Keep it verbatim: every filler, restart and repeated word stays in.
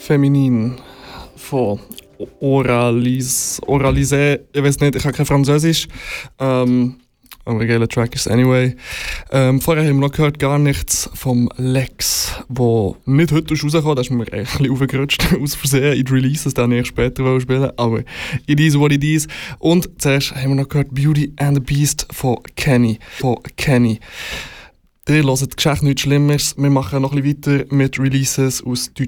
Feminin von Oralis, Oralisé, ich weiß nicht, ich habe kein Französisch. Ähm, aber ein geiler Track ist es anyway. Ähm, vorher haben wir noch gehört «Gar nichts» vom Lex, wo nicht heute rausgekommen ist. Da ist mir ein bisschen aufgerutscht, aus Versehen in die Releases, den ich später spielen. Aber it is what it is. Und zuerst haben wir noch gehört «Beauty and the Beast» von Kenny. Von Kenny. Ihr hört Geschichte nichts Schlimmeres. Wir machen noch ein bisschen weiter mit Releases aus Deutschland.